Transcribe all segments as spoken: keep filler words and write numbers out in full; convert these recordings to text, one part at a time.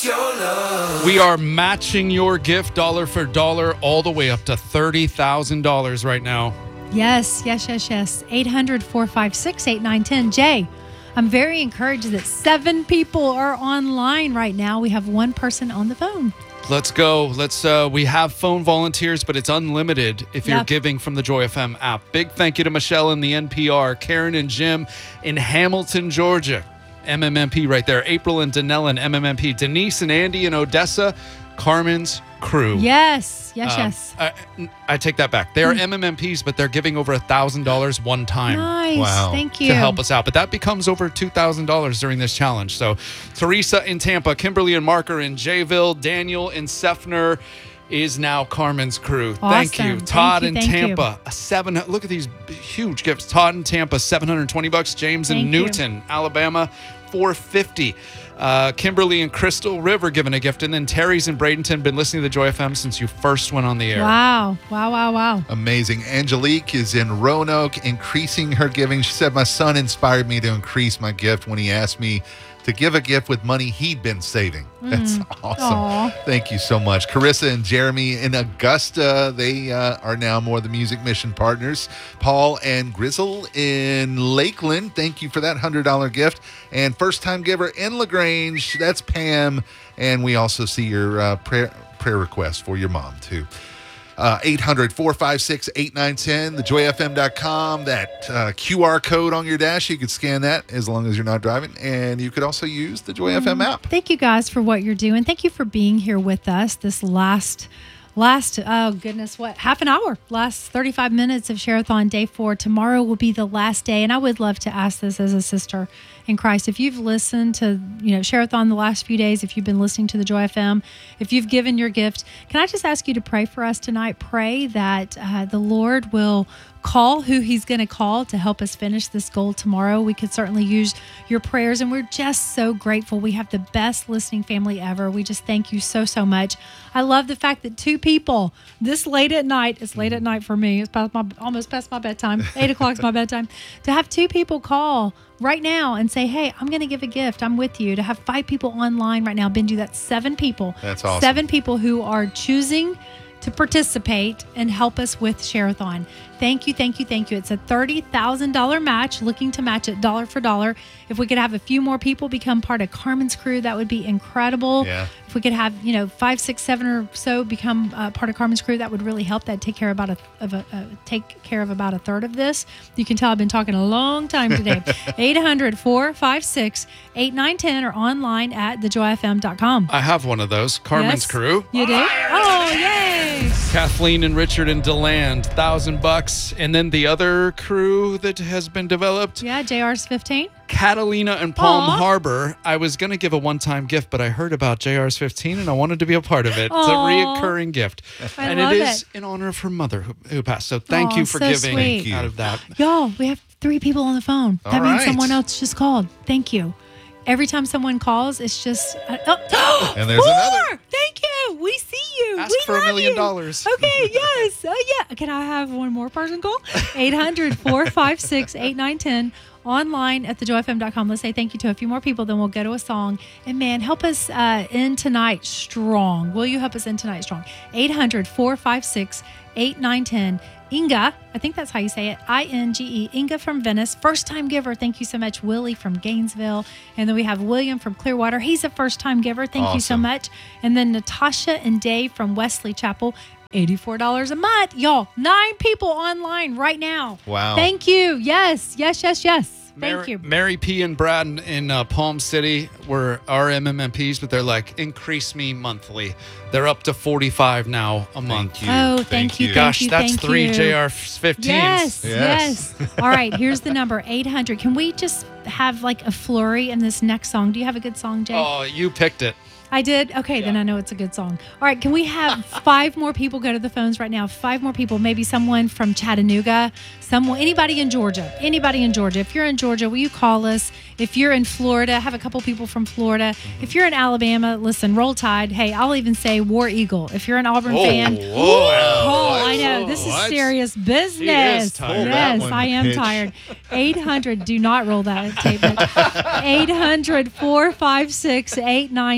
We are matching your gift dollar for dollar all the way up to thirty thousand dollars right now. Yes, yes, yes, yes. eight hundred, four five six, eight nine one zero. Jay, I'm very encouraged that seven people are online right now. We have one person on the phone. Let's go. Let's. Uh, we have phone volunteers, but it's unlimited if you're Yep. giving from the Joy F M app. Big thank you to Michelle in the N P R, Karen and Jim in Hamilton, Georgia. M M M P right there. April and Danella in M M M P. Denise and Andy in Odessa. Carmen's crew. Yes, yes, Um, yes. I, I take that back. They are M M M Ps, but they're giving over one thousand dollars one time. Nice. Wow. Thank you. To help us out. But that becomes over two thousand dollars during this challenge. So Teresa in Tampa, Kimberly and Marker in Jayville, Daniel in Sefner is now Carmen's crew. Thank you. Awesome. Todd Thank you, in thank you. Tampa, a seven. Look at these huge gifts. Todd in Tampa, seven hundred twenty bucks. James in Thank you. Newton, Alabama, four fifty. Uh, Kimberly and Crystal River giving a gift. And then Terry's in Bradenton, been listening to the Joy F M since you first went on the air. Wow. Wow, wow, wow. Amazing. Angelique is in Roanoke, increasing her giving. She said, my son inspired me to increase my gift when he asked me to give a gift with money he'd been saving. That's awesome. Aw. Thank you so much. Carissa and Jeremy in Augusta, they uh, are now more the Music Mission partners. Paul and Grizzle in Lakeland, thank you for that one hundred dollars gift. And first-time giver in LaGrange, that's Pam. And we also see your uh, prayer, prayer request for your mom, too. Uh, eight hundred, four five six, eight nine one zero, the joy f m dot com, that uh, Q R code on your dash. You could scan that as long as you're not driving. And you could also use the Joy F M app. Thank you guys for what you're doing. Thank you for being here with us this last, last, oh goodness, what, half an hour, last thirty-five minutes of Share-a-thon day four. Tomorrow will be the last day. And I would love to ask this as a sister in Christ. If you've listened to, you know, Share-a-thon the last few days, if you've been listening to the Joy F M, if you've given your gift, can I just ask you to pray for us tonight? Pray that uh, the Lord will call who he's going to call to help us finish this goal tomorrow. We could certainly use your prayers, and we're just so grateful. We have the best listening family ever. We just thank you so, so much. I love the fact that two people this late at night, it's late at night for me, it's past my, almost past my bedtime, eight o'clock is my bedtime, to have two people call right now and say, hey, I'm going to give a gift. I'm with you. To have five people online right now, Benji, that's seven people. That's awesome. Seven people who are choosing to participate and help us with Share-a-thon. Thank you, thank you, thank you. It's a thirty thousand dollars match, looking to match it dollar for dollar. If we could have a few more people become part of Carmen's crew, that would be incredible. Yeah. If we could have, you know, five, six, seven or so become uh, part of Carmen's crew, that would really help. That take care of about a, of a uh, take care of about a third of this. You can tell I've been talking a long time today. eight hundred, four five six, eight nine one zero or online at the joy f m dot com. I have one of those. Carmen's Yes? crew. You do? Oh, yay! Kathleen and Richard in DeLand, thousand bucks. And then the other crew that has been developed, Yeah, J R's fifteen. Catalina and Palm Aw. Harbor. I was going to give a one-time gift, but I heard about J R's fifteen and I wanted to be a part of it. It's a Aw. reoccurring gift. I and love it is it. in honor of her mother who, who passed. So thank Aw, you for so giving sweet. Thank out you. of that. Y'all, we have three people on the phone. All that means right. someone else just called. Thank you. Every time someone calls, it's just uh, oh, And there's four! another. Thank you. We see you. Ask we for a love million you. dollars. Okay. Yes. Oh yeah. Can I have one more person call? eight hundred, four five six, eight nine one zero. Online at the joy f m dot com. Let's say thank you to a few more people, then we'll go to a song. And man, help us uh, end tonight strong. Will you help us end tonight strong? eight hundred, four five six, eight nine one zero. Inga, I think that's how you say it, I N G E, Inga from Venice, first-time giver. Thank you so much. Willie from Gainesville. And then we have William from Clearwater. He's a first-time giver. Thank you so Awesome. much. And then Natasha and Dave from Wesley Chapel, eighty-four dollars a month. Y'all, nine people online right now. Wow. Thank you. Yes, yes, yes, yes. Thank Mary, you. Mary P. and Brad in, in uh, Palm City were our M M M Ps, but they're like, increase me monthly. They're up to forty-five now a month. Thank you. Oh, thank you, thank Gosh, you, that's thank three you. J R fifteens. Yes, Yes. yes. All right, here's the number, eight hundred. Can we just have like a flurry in this next song? Do you have a good song, Jay? Oh, you picked it. I did? Okay, then I know it's a good song. All right, can we have five more people go to the phones right now? Five more people, maybe someone from Chattanooga, someone, anybody in Georgia, anybody in Georgia. If you're in Georgia, will you call us? If you're in Florida, have a couple people from Florida. If you're in Alabama, listen, Roll Tide. Hey, I'll even say War Eagle. If you're an Auburn Oh, fan, whoa. call. I know, this is What? serious business. tired. Pull that Yes, one, I am bitch. tired. eight hundred, do not roll that tape. eight hundred, four five six, eight nine one zero.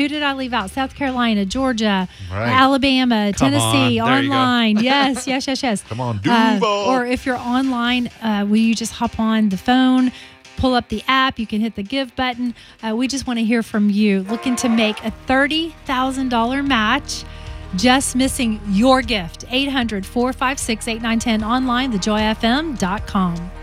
Who did I leave out? South Carolina, Georgia, Right. Alabama, Come Tennessee, on. There you go. online. Yes, yes, yes, yes. Come on, Uh, Duval. or if you're online, uh, will you just hop on the phone, pull up the app, you can hit the give button. Uh, we just want to hear from you. Looking to make a thirty thousand dollars match. Just missing your gift. eight hundred, four five six, eight nine one zero online, the joy f m dot com.